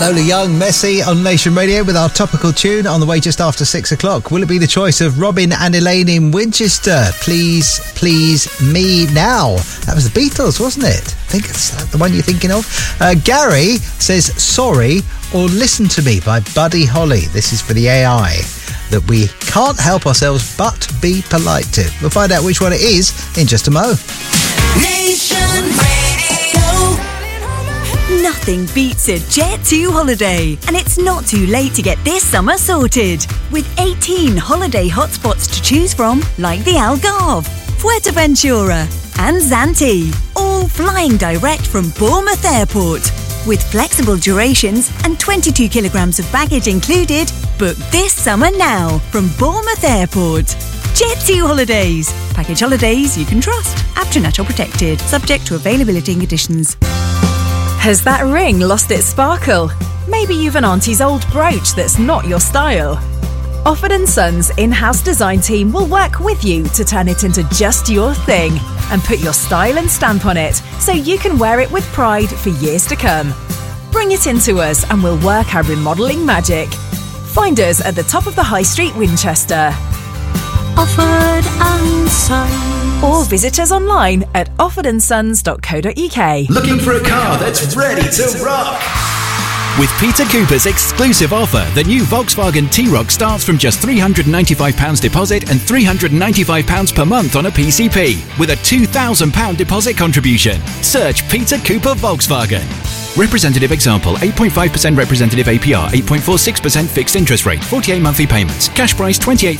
Lola Young, Messi on Nation Radio with our topical tune on the way just after 6 o'clock. Will it be the choice of Robin and Elaine in Winchester? Please, please me now. That was the Beatles, wasn't it? I think it's the one you're thinking of. Gary says Sorry or Listen to Me by Buddy Holly. This is for the AI that we can't help ourselves but be polite to. We'll find out which one it is in just a mo. Nation Radio. Nothing beats a Jet2 holiday, and it's not too late to get this summer sorted. With 18 holiday hotspots to choose from, like the Algarve, Fuerteventura and Zante, all flying direct from Bournemouth Airport. With flexible durations and 22 kilograms of baggage included, book this summer now from Bournemouth Airport. Jet2 Holidays. Package holidays you can trust. AfterNatural protected. Subject to availability and conditions. Has that ring lost its sparkle? Maybe you've an auntie's old brooch that's not your style. Offord & Sons in-house design team will work with you to turn it into just your thing and put your style and stamp on it so you can wear it with pride for years to come. Bring it into us and we'll work our remodelling magic. Find us at the top of the High Street, Winchester. Offord & Sons. Or visit us online at offordandsons.co.uk. Looking for a car that's ready to rock? With Peter Cooper's exclusive offer, the new Volkswagen T-Roc starts from just £395 deposit and £395 per month on a PCP, with a £2,000 deposit contribution. Search Peter Cooper Volkswagen. Representative example, 8.5% representative APR, 8.46% fixed interest rate, 48 monthly payments. Cash price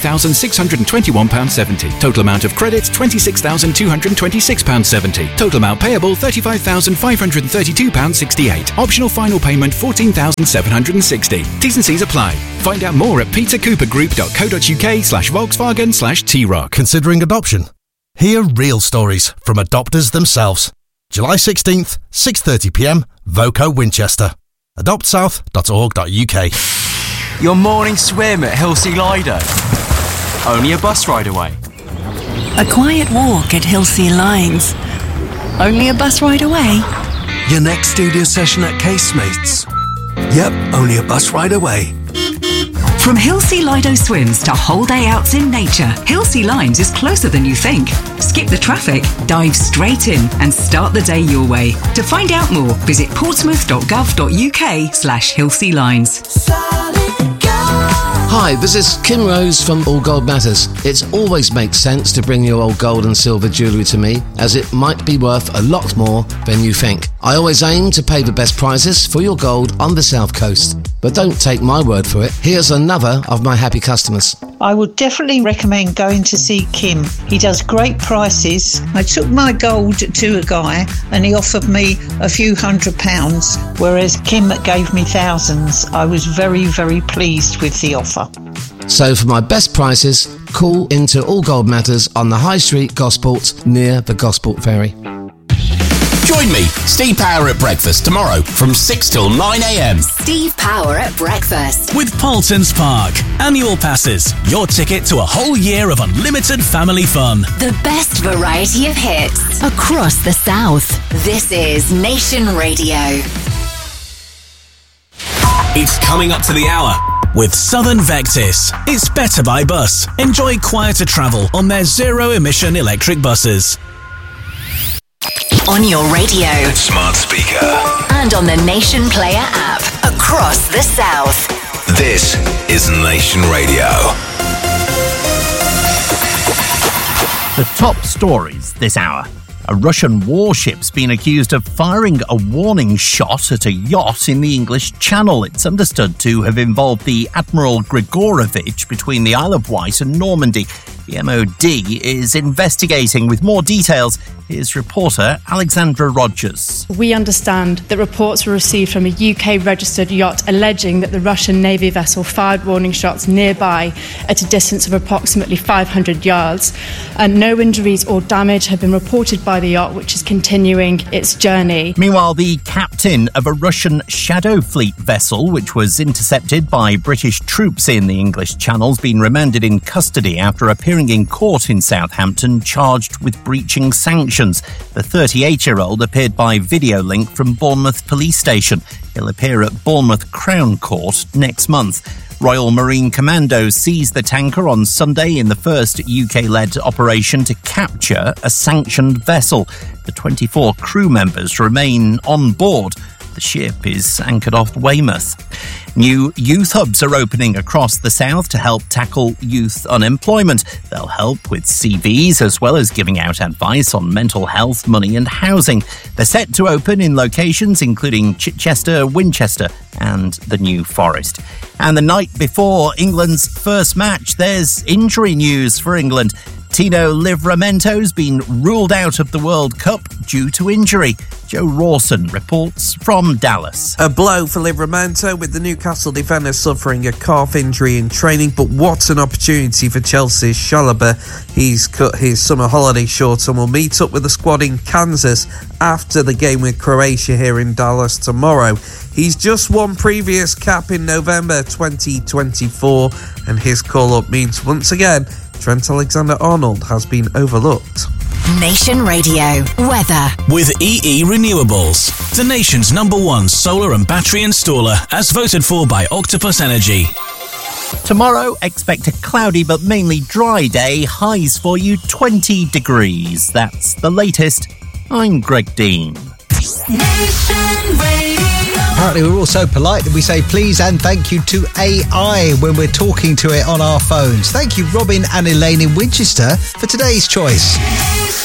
£28,621.70. Total amount of credit £26,226.70. Total amount payable £35,532.68. Optional final payment £14,760. T's and C's apply. Find out more at petercoopergroup.co.uk/Volkswagen/T-Roc. Considering adoption? Hear real stories from adopters themselves. July 16th, 6:30pm, Voco Winchester. adoptsouth.org.uk. Your morning swim at Hilsea Lido. Only a bus ride away. A quiet walk at Hilsea Lines. Only a bus ride away. Your next studio session at Casemates. Yep, only a bus ride away. From Hilsea Lido swims to whole day outs in nature, Hilsea Lines is closer than you think. Skip the traffic, dive straight in and start the day your way. To find out more, visit portsmouth.gov.uk/Hilsea Lines. Hi, this is Kim Rose from All Gold Matters. It always makes sense to bring your old gold and silver jewellery to me, as it might be worth a lot more than you think. I always aim to pay the best prices for your gold on the South Coast. But don't take my word for it. Here's another of my happy customers. I would definitely recommend going to see Kim. He does great prices. I took my gold to a guy and he offered me a few £100, whereas Kim gave me thousands. I was very, very pleased with the offer. So for my best prices, call into All Gold Matters on the High Street, Gosport, near the Gosport Ferry. Join me, Steve Power at breakfast tomorrow from 6 till 9am. Steve Power at breakfast. With Paultons Park. Annual passes. Your ticket to a whole year of unlimited family fun. The best variety of hits across the South. This is Nation Radio. It's coming up to the hour. With Southern Vectis, it's better by bus. Enjoy quieter travel on their zero-emission electric buses. On your radio, smart speaker, and on the Nation Player app across the South. This is Nation Radio. The top stories this hour. A Russian warship's been accused of firing a warning shot at a yacht in the English Channel. It's understood to have involved the Admiral Grigorovich between the Isle of Wight and Normandy. The MOD is investigating. With more details, here's reporter Alexandra Rogers. We understand that reports were received from a UK-registered yacht alleging that the Russian Navy vessel fired warning shots nearby at a distance of approximately 500 yards. And no injuries or damage have been reported by the yacht, which is continuing its journey. Meanwhile, the captain of a Russian Shadow Fleet vessel, which was intercepted by British troops in the English Channel, has been remanded in custody after a period appearing in court in Southampton, charged with breaching sanctions. The 38-year-old appeared by video link from Bournemouth Police Station. He'll appear at Bournemouth Crown Court next month. Royal Marine Commandos seized the tanker on Sunday in the first UK-led operation to capture a sanctioned vessel. The 24 crew members remain on board. The ship is anchored off Weymouth. New youth hubs are opening across the south to help tackle youth unemployment. They'll help with CVs as well as giving out advice on mental health, money and housing. They're set to open in locations including Chichester, Winchester and the New Forest. And the night before England's first match, there's injury news for England. Tino Livramento's been ruled out of the World Cup due to injury. Joe Rawson reports from Dallas. A blow for Livramento, with the Newcastle defender suffering a calf injury in training. But what an opportunity for Chelsea's Chalobah. He's cut his summer holiday short and will meet up with the squad in Kansas after the game with Croatia here in Dallas tomorrow. He's just won previous cap in November 2024, and his call-up means once again Trent Alexander-Arnold has been overlooked. Nation Radio weather with EE Renewables, the nation's #1 solar and battery installer, as voted for by Octopus Energy. Tomorrow, expect a cloudy but mainly dry day. Highs for you 20 degrees. That's the latest. I'm Greg Dean. Apparently we're all so polite that we say please and thank you to AI when we're talking to it on our phones. Thank you, Robin and Elaine in Winchester, for today's choice.